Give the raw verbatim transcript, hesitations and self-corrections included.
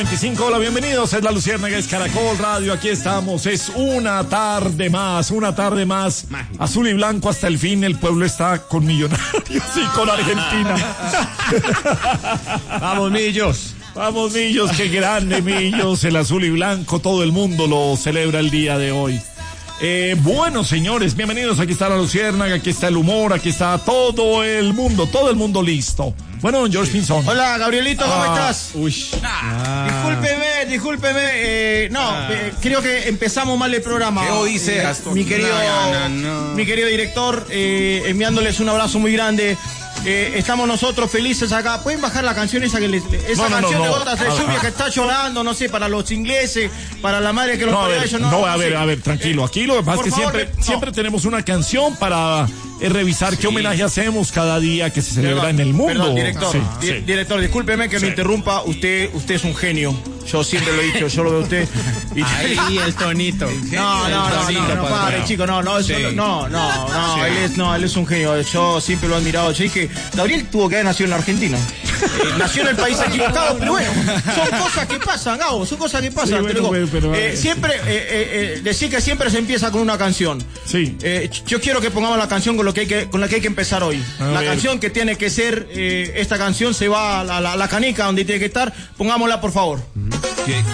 veinticinco, hola, bienvenidos, es La Luciérnaga, es Caracol Radio, aquí estamos, es una tarde más, una tarde más, mágico. Azul y blanco hasta el fin, el pueblo está con Millonarios y con Argentina. Vamos, Millos. Vamos, Millos, qué grande, Millos, el azul y blanco, todo el mundo lo celebra el día de hoy. Eh, bueno, señores, bienvenidos, aquí está La Luciérnaga, aquí está el humor, aquí está todo el mundo, todo el mundo listo. Bueno, don George Pinzón. Hola, Gabrielito, ¿cómo ah, estás? Uy. Ah. Discúlpeme, discúlpeme. Eh, no, ah. eh, creo que empezamos mal el programa. ¿Qué dice? Eh, mi querido, no, no, no. mi querido director, eh, enviándoles un abrazo muy grande. Eh, estamos nosotros felices acá. ¿Pueden bajar la canción esa que les, esa no, no, canción no, no. de Gotas de Lluvia que está llorando, no sé, para los ingleses, para la madre que los no, parió a ellos? No, no, no, a ver, a ver, tranquilo. Aquí lo que pasa es que favor, siempre, no. siempre tenemos una canción para eh, revisar sí. qué homenaje hacemos cada día que se celebra perdón, en el mundo. Perdón, director, sí, di- sí. director, discúlpeme que sí. me interrumpa. Usted, usted es un genio. Yo siempre lo he dicho, yo lo veo a usted. Y ahí el tonito. No, no, no, no, no, no, padre, chico, no, no, eso, sí. no, no, no, sí. él es, no, él es un genio. Yo siempre lo he admirado. Yo dije, Gabriel tuvo que haber nacido en la Argentina. Eh, nació en el país equivocado, pero bueno, son cosas que pasan, Gabo, son cosas que pasan. Sí, bueno, pero, pero, eh, siempre, eh, eh, eh, decir que siempre se empieza con una canción. Sí. Eh, yo quiero que pongamos la canción con lo que hay que, con la que hay que empezar hoy. A la ver. canción que tiene que ser, eh, esta canción se va a la, la, la canica donde tiene que estar. Pongámosla, por favor. ¿Qué?